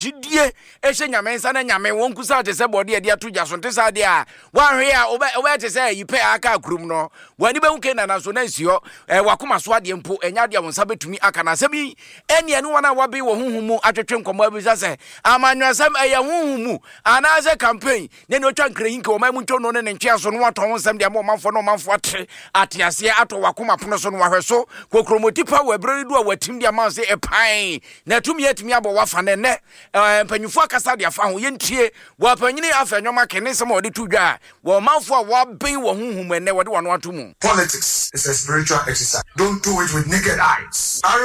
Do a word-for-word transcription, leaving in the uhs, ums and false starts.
gidie ehye nyame nsa na nyame won kusa te se bode e dia to gya so te sa de a wa hwe a obe obe te se yipe aka akurum no wani be hunke na so na nsio e wakoma so ade mpo enya de won sa betumi aka na sabi ene ene wana wa be wo huhumu atwetwe nkomo abisa se amanwasam eye huhumu ana se campaign ne no twa nkreyin ke o mai mu ntwo no ne ntwe so no waton nsam de mo manfo no manfo ate ate ase ato wakoma pono so no wahwe so kokromoti pa wa brori do watim de ma se e pan na tumi atumi abo wafa ne ne mpanyufo akasa de afa ho yentie wa panyini afa nwoma kene se ma de tudwa wa manfo a wa ben wo huhum ene wo de wono ato mu. Politics is a spiritual exercise. Don't do it with naked eyes.